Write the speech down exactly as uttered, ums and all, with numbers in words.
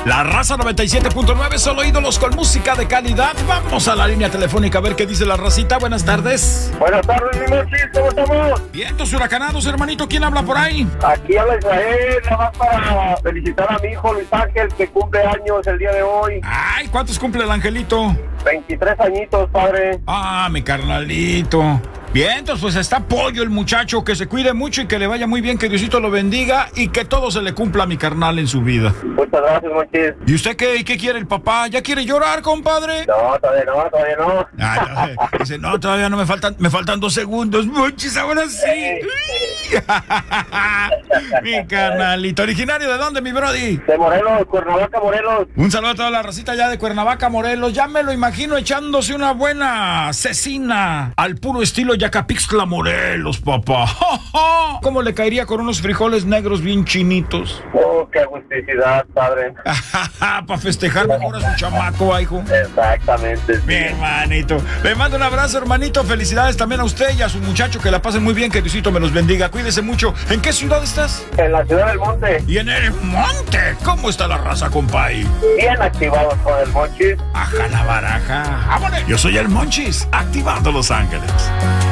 La Raza noventa y siete punto nueve, solo ídolos con música de calidad. Vamos a la línea telefónica a ver qué dice la racita. Buenas tardes. Buenas tardes, mi Monchis, ¿cómo estamos? Vientos huracanados, hermanito. ¿Quién habla por ahí? Aquí habla Israel, nada más para felicitar a mi hijo Luis Ángel, que cumple años el día de hoy. Ay, ¿cuántos cumple el angelito? veintitrés añitos, padre. Ah, mi carnalito. Bien, entonces pues está pollo el muchacho, que se cuide mucho y que le vaya muy bien, que Diosito lo bendiga y que todo se le cumpla a mi carnal en su vida. Muchas gracias, Monchis. ¿Y usted qué, qué quiere el papá? ¿Ya quiere llorar, compadre? No, todavía no, todavía no. Ay, no, dice, no, todavía no me faltan, me faltan dos segundos, Monchis, ahora sí. Mi carnalito, ¿originario de dónde, mi brody? De Morelos, Cuernavaca, Morelos. Un saludo a toda la racita ya de Cuernavaca, Morelos. Ya me lo imagino echándose una buena cecina al puro estilo Yacapixtla, Morelos, papá. ¿Cómo le caería con unos frijoles negros bien chinitos? Oh, qué agusticidad, padre. Para festejar mejor a su chamaco, hijo. Exactamente, sí. Mi hermanito. Le mando un abrazo, hermanito. Felicidades también a usted y a su muchacho. Que la pasen muy bien, que Diosito me los bendiga. Cuídese mucho. ¿En qué ciudad estás? En la ciudad del Monte. Y en el Monte. ¿Cómo está la raza, compay? Bien activados con el Monchis. Ajá la baraja. ¡Vámonos! Yo soy el Monchis, activando Los Ángeles.